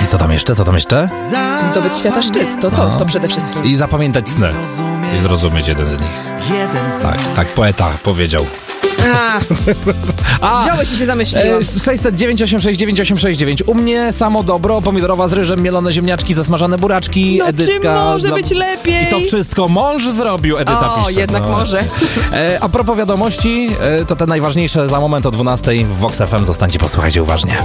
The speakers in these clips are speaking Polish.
I co tam jeszcze? Zdobyć świata szczyt, to przede wszystkim. I zapamiętać sny. I zrozumieć jeden z nich. Tak poeta powiedział. Wziąłeś i się zamyśliłam. 609 869 869. U mnie samo dobro, pomidorowa z ryżem, mielone ziemniaczki, zasmażane buraczki, No Edytka. czym może być lepiej? I to wszystko mąż zrobił, Edyta pisze. Jednak może. A propos wiadomości, to te najważniejsze za moment o 12 w Vox FM. Zostańcie, posłuchajcie uważnie.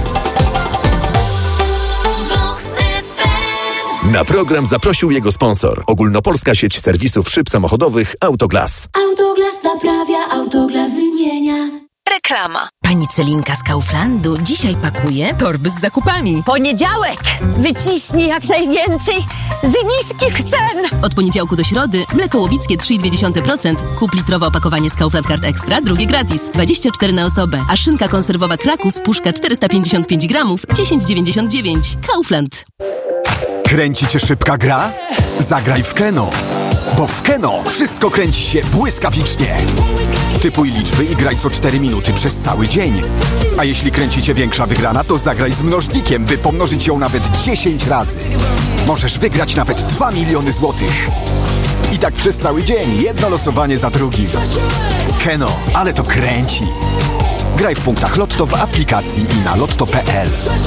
Na program zaprosił jego sponsor. Ogólnopolska sieć serwisów szyb samochodowych Autoglas. Autoglas naprawia, Autoglas wymienia. Reklama. Pani Celinka z Kauflandu dzisiaj pakuje torby z zakupami. Poniedziałek! Wyciśnij jak najwięcej z niskich cen! Od poniedziałku do środy mleko łowickie 3,2%. Kup litrowe opakowanie z Kaufland Card Extra, drugie gratis. 24 na osobę. A szynka konserwowa Krakus, puszka 455 gramów, 10,99. Kaufland. Kręci cię szybka gra? Zagraj w Keno. Bo w Keno wszystko kręci się błyskawicznie. Typuj liczby i graj co 4 minuty przez cały dzień. A jeśli kręci cię większa wygrana, to zagraj z mnożnikiem, by pomnożyć ją nawet 10 razy. Możesz wygrać nawet 2 miliony złotych. I tak przez cały dzień, jedno losowanie za drugim. Keno, ale to kręci. Graj w punktach Lotto w aplikacji i na lotto.pl.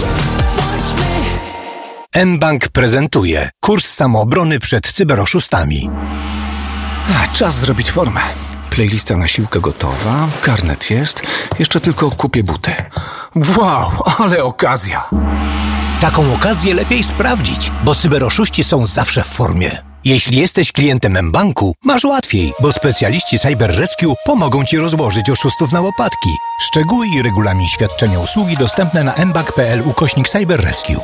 mBank prezentuje kurs samoobrony przed cyberoszustami. Czas zrobić formę. Playlista na siłkę gotowa, karnet jest, jeszcze tylko kupię buty. Wow, ale okazja! Taką okazję lepiej sprawdzić, bo cyberoszuści są zawsze w formie. Jeśli jesteś klientem mBanku, masz łatwiej, bo specjaliści Cyber Rescue pomogą Ci rozłożyć oszustów na łopatki. Szczegóły i regulamin świadczenia usługi dostępne na mbank.pl/Cyber Rescue.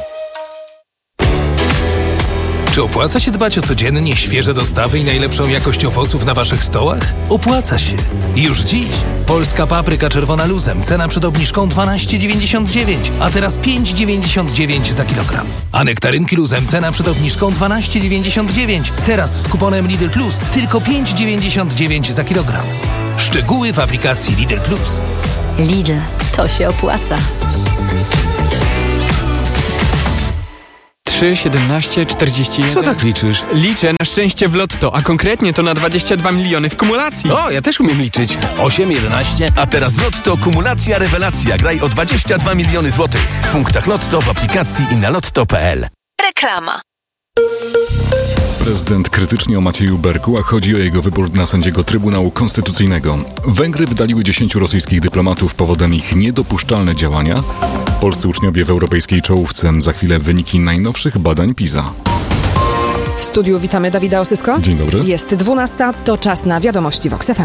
Czy opłaca się dbać o codziennie świeże dostawy i najlepszą jakość owoców na Waszych stołach? Opłaca się. Już dziś. Polska papryka czerwona luzem. Cena przed obniżką 12,99, a teraz 5,99 za kilogram. A nektarynki luzem. Cena przed obniżką 12,99. Teraz z kuponem Lidl Plus tylko 5,99 za kilogram. Szczegóły w aplikacji Lidl Plus. Lidl, to się opłaca. 3, 17, 41... Co tak liczysz? Liczę na szczęście w lotto, a konkretnie to na 22 miliony w kumulacji. O, ja też umiem liczyć. 8, 11... A teraz Lotto kumulacja rewelacja. Graj o 22 miliony złotych. W punktach Lotto w aplikacji i na lotto.pl. Reklama. Prezydent krytycznie o Macieju Berku, a chodzi o jego wybór na sędziego Trybunału Konstytucyjnego. Węgry wydaliły 10 rosyjskich dyplomatów powodem ich niedopuszczalne działania. Polscy uczniowie w europejskiej czołówce. Za chwilę wyniki najnowszych badań PISA. W studiu witamy Dawida Osysko. Dzień dobry. Jest 12, to czas na wiadomości Vox FM.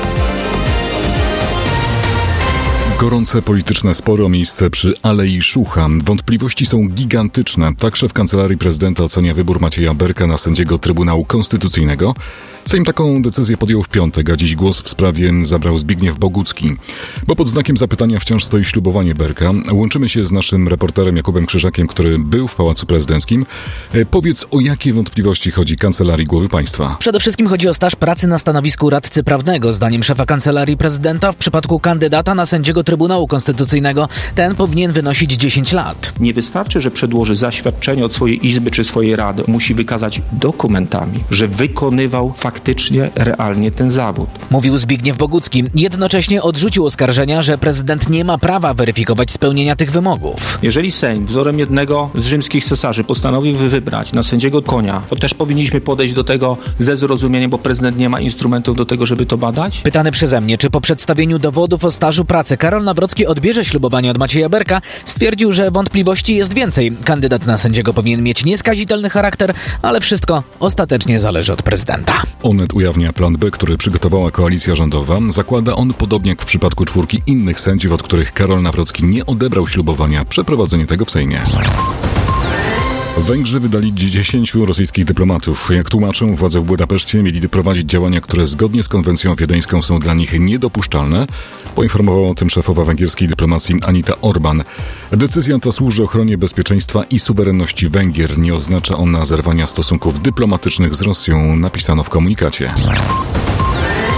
Gorące polityczne spory o miejsce przy Alei Szucha. Wątpliwości są gigantyczne. Tak szef Kancelarii Prezydenta ocenia wybór Macieja Berka na sędziego Trybunału Konstytucyjnego. Sejm taką decyzję podjął w piątek, a dziś głos w sprawie zabrał Zbigniew Bogucki. Bo pod znakiem zapytania wciąż stoi ślubowanie Berka. Łączymy się z naszym reporterem Jakubem Krzyżakiem, który był w Pałacu Prezydenckim. Powiedz, o jakie wątpliwości chodzi Kancelarii Głowy Państwa? Przede wszystkim chodzi o staż pracy na stanowisku radcy prawnego. Zdaniem szefa Kancelarii Prezydenta w przypadku kandydata na sędziego Trybunału Konstytucyjnego ten powinien wynosić 10 lat. Nie wystarczy, że przedłoży zaświadczenie od swojej izby czy swojej rady. Musi wykazać dokumentami, że wykonywał faktycznie, realnie ten zawód. Mówił Zbigniew Bogucki. Jednocześnie odrzucił oskarżenia, że prezydent nie ma prawa weryfikować spełnienia tych wymogów. Jeżeli Sejm wzorem jednego z rzymskich cesarzy postanowił wybrać na sędziego konia, to też powinniśmy podejść do tego ze zrozumieniem, bo prezydent nie ma instrumentów do tego, żeby to badać? Pytany przeze mnie, czy po przedstawieniu dowodów o stażu pracy Karol Nawrocki odbierze ślubowanie od Macieja Berka, stwierdził, że wątpliwości jest więcej. Kandydat na sędziego powinien mieć nieskazitelny charakter, ale wszystko ostatecznie zależy od prezydenta. Onet ujawnia plan B, który przygotowała koalicja rządowa. Zakłada on, podobnie jak w przypadku 4 innych sędziów, od których Karol Nawrocki nie odebrał ślubowania, przeprowadzenie tego w Sejmie. Węgrzy wydali 10 rosyjskich dyplomatów. Jak tłumaczą, władze w Budapeszcie mieli prowadzić działania, które zgodnie z konwencją wiedeńską są dla nich niedopuszczalne. Poinformowała o tym szefowa węgierskiej dyplomacji Anita Orban. Decyzja ta służy ochronie bezpieczeństwa i suwerenności Węgier. Nie oznacza ona zerwania stosunków dyplomatycznych z Rosją, napisano w komunikacie.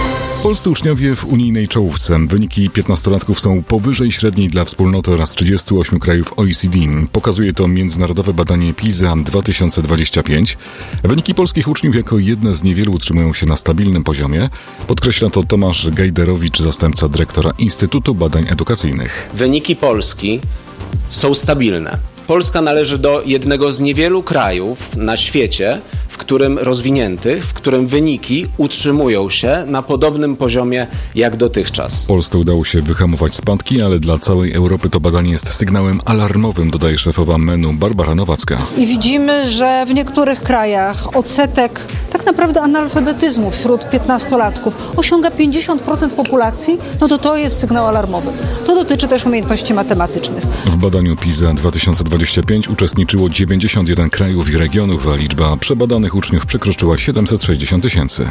Polscy uczniowie w unijnej czołówce. Wyniki 15-latków są powyżej średniej dla wspólnoty oraz 38 krajów OECD. Pokazuje to międzynarodowe badanie PISA 2025. Wyniki polskich uczniów jako jedne z niewielu utrzymują się na stabilnym poziomie. Podkreśla to Tomasz Gajderowicz, zastępca dyrektora Instytutu Badań Edukacyjnych. Wyniki Polski są stabilne. Polska należy do jednego z niewielu krajów na świecie, w którym wyniki utrzymują się na podobnym poziomie jak dotychczas. Polsce udało się wyhamować spadki, ale dla całej Europy to badanie jest sygnałem alarmowym, dodaje szefowa MEN-u Barbara Nowacka. I widzimy, że w niektórych krajach odsetek tak naprawdę analfabetyzmu wśród 15-latków osiąga 50% populacji, to jest sygnał alarmowy. To dotyczy też umiejętności matematycznych. W badaniu PISA 2025 uczestniczyło 91 krajów i regionów, a liczba przebadanych uczniów przekroczyła 760 000.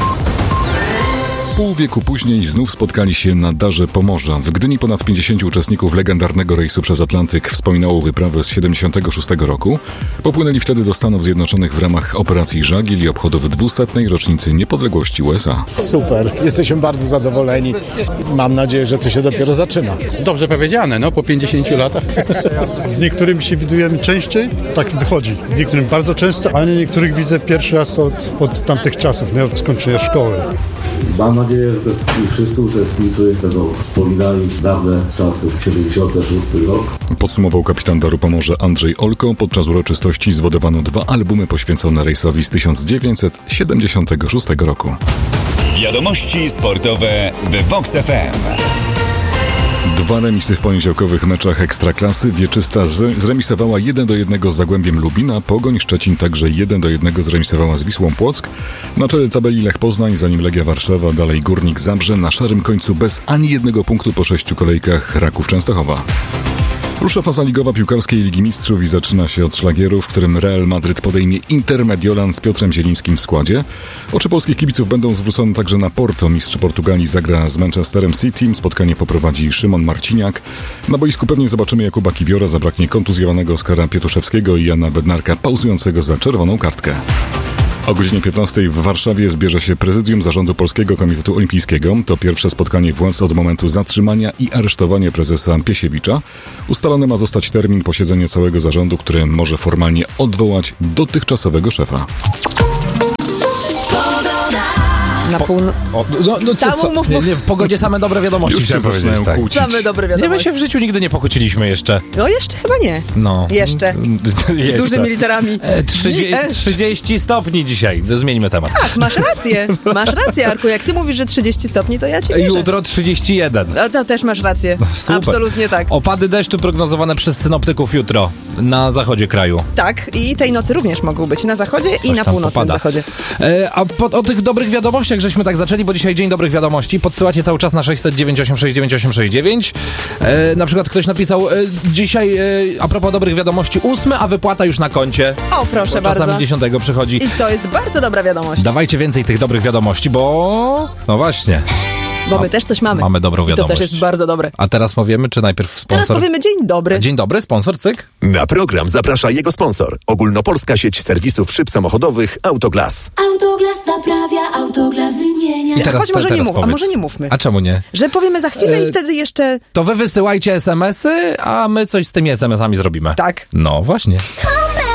Pół wieku później znów spotkali się na Darze Pomorza. W Gdyni ponad 50 uczestników legendarnego rejsu przez Atlantyk wspominało wyprawę z 76 roku. Popłynęli wtedy do Stanów Zjednoczonych w ramach operacji Żagiel i obchodów 200. rocznicy niepodległości USA. Super, jesteśmy bardzo zadowoleni. Mam nadzieję, że to się dopiero zaczyna. Dobrze powiedziane, po 50 latach. Z niektórymi się widujemy częściej, tak wychodzi. Z niektórym bardzo często, ale niektórych widzę pierwszy raz od tamtych czasów, od skończenia szkoły. Mam nadzieję, że wszyscy uczestnicy będą wspominali dawne czasy, 76 rok. Podsumował kapitan Daru Pomorza Andrzej Olko. Podczas uroczystości zwodowano 2 albumy poświęcone rejsowi z 1976 roku. Wiadomości sportowe w Vox FM. 2 remisy w poniedziałkowych meczach Ekstraklasy. Wieczysta zremisowała 1-1 z Zagłębiem Lubin, a Pogoń Szczecin także 1-1 zremisowała z Wisłą Płock. Na czele tabeli Lech Poznań, zanim Legia Warszawa, dalej Górnik Zabrze, na szarym końcu bez ani jednego punktu po 6 kolejkach Raków Częstochowa. Rusza faza ligowa piłkarskiej Ligi Mistrzów i zaczyna się od szlagieru, w którym Real Madryt podejmie Inter Mediolan z Piotrem Zielińskim w składzie. Oczy polskich kibiców będą zwrócone także na Porto. Mistrz Portugalii zagra z Manchesterem City. Spotkanie poprowadzi Szymon Marciniak. Na boisku pewnie zobaczymy Jakuba Kiwiora. Zabraknie kontuzjowanego Oskara Pietuszewskiego i Jana Bednarka pauzującego za czerwoną kartkę. O godzinie 15 w Warszawie zbierze się prezydium Zarządu Polskiego Komitetu Olimpijskiego. To pierwsze spotkanie władz od momentu zatrzymania i aresztowania prezesa Piesiewicza. Ustalony ma zostać termin posiedzenia całego zarządu, który może formalnie odwołać dotychczasowego szefa. W pogodzie same dobre wiadomości. Już się zaczynają kłócić. Same dobre wiadomości. My się w życiu nigdy nie pokłóciliśmy jeszcze. No jeszcze chyba nie. No. Jeszcze. Dużymi literami. 30 stopni dzisiaj. Zmieńmy temat. Tak, masz rację. Masz rację, Arku. Jak ty mówisz, że 30 stopni, to ja ci wierzę. Jutro 31. No, to też masz rację. Super. Absolutnie tak. Opady deszczu prognozowane przez synoptyków jutro na zachodzie kraju. Tak, i tej nocy również mogą być na zachodzie i na północnym zachodzie. O tych dobrych wiadomościach żeśmy tak zaczęli, bo dzisiaj dzień dobrych wiadomości. Podsyłacie cały czas na 609869869. Na przykład ktoś napisał dzisiaj a propos dobrych wiadomości 8, a wypłata już na koncie. O, proszę bardzo. Czasami 10 przychodzi. I to jest bardzo dobra wiadomość. Dawajcie więcej tych dobrych wiadomości, bo... No właśnie. Bo my też coś mamy. Mamy dobrą wiadomość. I to też jest bardzo dobre. A teraz powiemy, czy najpierw sponsor... Teraz powiemy dzień dobry. Dzień dobry, sponsor, cyk. Na program zaprasza jego sponsor. Ogólnopolska sieć serwisów szyb samochodowych Autoglas. Autoglas naprawia, Autoglas wymienia. I teraz, Choć może nie mówmy. A może nie mówmy. A czemu nie? Że powiemy za chwilę i wtedy jeszcze... To wy wysyłajcie SMS-y, a my coś z tymi SMS-ami zrobimy. Tak. No właśnie.